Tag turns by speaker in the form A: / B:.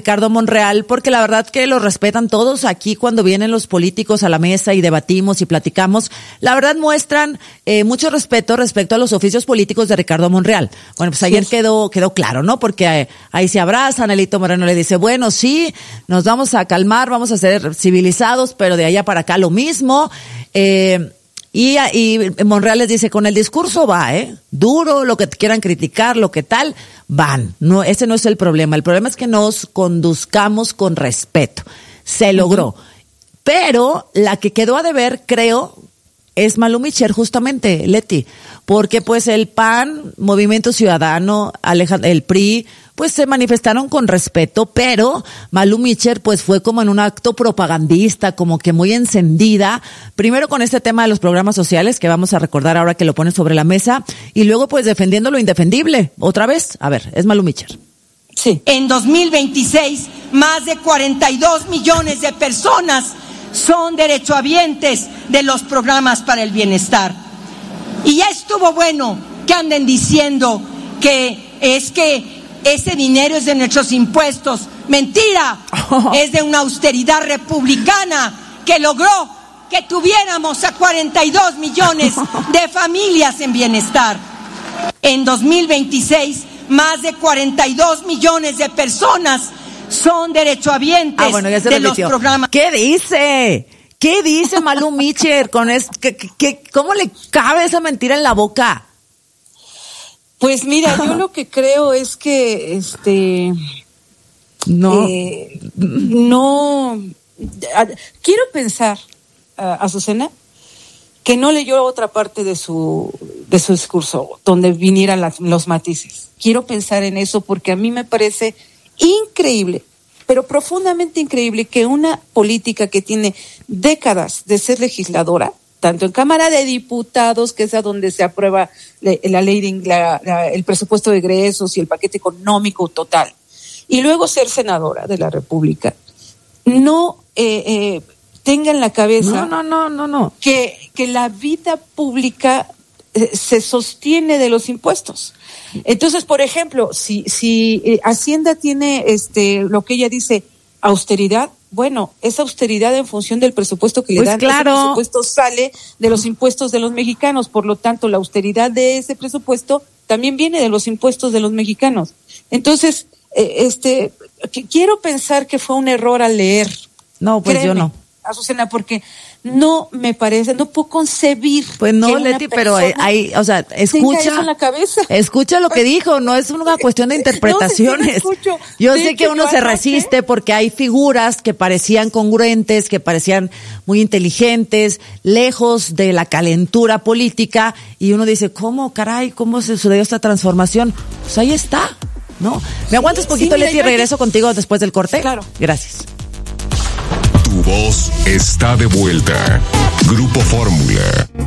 A: Ricardo Monreal, porque la verdad que lo respetan todos aquí cuando vienen los políticos a la mesa y debatimos y platicamos. La verdad muestran mucho respeto respecto a los oficios políticos de Ricardo Monreal. Bueno, pues ayer quedó claro, ¿no? Porque ahí se abrazan, Alito Moreno le dice, bueno, sí, nos vamos a calmar, vamos a ser civilizados, pero de allá para acá lo mismo. Y Monreal les dice, con el discurso va, duro, lo que quieran criticar, lo que tal, van. No, ese no es el problema. El problema es que nos conduzcamos con respeto. Se logró. Pero la que quedó a deber, creo, es Malú Micher, justamente, Leti. Porque pues el PAN, Movimiento Ciudadano, el PRI, pues se manifestaron con respeto, pero Malú Micher pues fue como en un acto propagandista, como que muy encendida, primero con este tema de los programas sociales, que vamos a recordar ahora que lo pone sobre la mesa, y luego pues defendiendo lo indefendible. Otra vez, a ver, es Malú Micher.
B: Sí. En 2026, más de 42 millones de personas son derechohabientes de los programas para el bienestar. Y ya estuvo bueno que anden diciendo que ese dinero es de nuestros impuestos. Mentira, es de una austeridad republicana que logró que tuviéramos a 42 millones de familias en bienestar. En 2026, más de 42 millones de personas son derechohabientes de los programas.
A: ¿Qué dice? ¿Qué dice Malú Micher con cómo le cabe esa mentira en la boca?
C: Pues mira, yo lo que creo es que no quiero pensar, Azucena, que no leyó otra parte de su discurso donde vinieran los matices. Quiero pensar en eso porque a mí me parece increíble, pero profundamente increíble, que una política que tiene décadas de ser legisladora, tanto en Cámara de Diputados, que es a donde se aprueba la ley el presupuesto de egresos y el paquete económico total, y luego ser senadora de la República, no tenga en la cabeza
A: no.
C: Que la vida pública se sostiene de los impuestos. Entonces, por ejemplo, si Hacienda tiene lo que ella dice, austeridad, bueno, esa austeridad en función del presupuesto que le dan,
A: claro.
C: Ese presupuesto sale de los impuestos de los mexicanos, por lo tanto, la austeridad de ese presupuesto también viene de los impuestos de los mexicanos. Entonces, quiero pensar que fue un error al leer.
A: No, pues yo no.
C: Azucena, porque no me parece, no puedo concebir.
A: Pues no, Leti, pero ahí, o sea, escucha lo que dijo, no es una cuestión de interpretaciones. Yo sé que uno se resiste porque hay figuras que parecían congruentes, que parecían muy inteligentes, lejos de la calentura política, y uno dice, ¿cómo se sucedió esta transformación? Pues ahí está, ¿no? ¿Me aguantas poquito, Leti, y regreso contigo después del corte?
C: Claro.
A: Gracias.
D: Tu voz está de vuelta. Grupo Fórmula.